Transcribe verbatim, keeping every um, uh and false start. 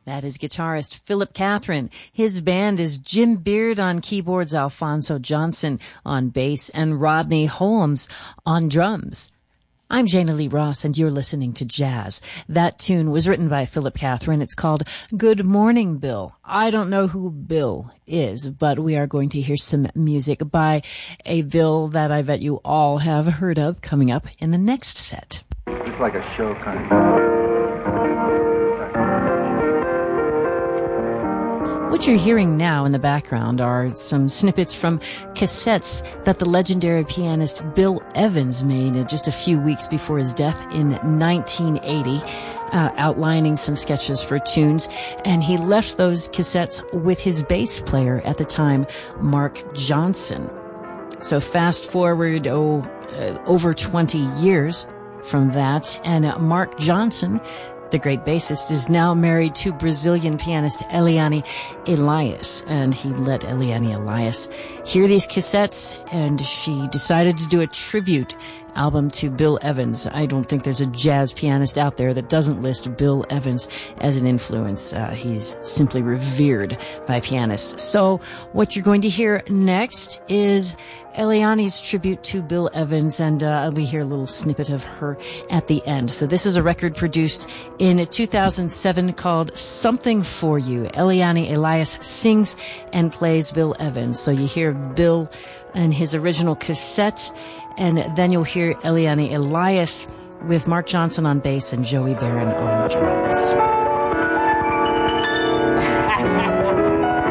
That is guitarist Philip Catherine. His band is Jim Beard on keyboards, Alfonso Johnson on bass, and Rodney Holmes on drums. I'm Jana Lee Ross, and you're listening to Jazz. That tune was written by Philip Catherine. It's called Good Morning, Bill. I don't know who Bill is, but we are going to hear some music by a Bill that I bet you all have heard of coming up in the next set. It's like a show kind of. What you're hearing now in the background are some snippets from cassettes that the legendary pianist Bill Evans made just a few weeks before his death in nineteen eighty, uh, outlining some sketches for tunes. And he left those cassettes with his bass player at the time, Mark Johnson. So fast forward, oh, uh, over twenty years from that, and uh, Mark Johnson, the great bassist, is now married to Brazilian pianist Eliane Elias, and he let Eliane Elias hear these cassettes, and she decided to do a tribute album to Bill Evans. I don't think there's a jazz pianist out there that doesn't list Bill Evans as an influence. Uh, he's simply revered by pianists. So what you're going to hear next is Eliane's tribute to Bill Evans, and uh, we hear a little snippet of her at the end. So this is a record produced in two thousand seven called Something For You. Eliane Elias sings and plays Bill Evans. So you hear Bill and his original cassette, and then you'll hear Eliane Elias with Mark Johnson on bass and Joey Barron on drums.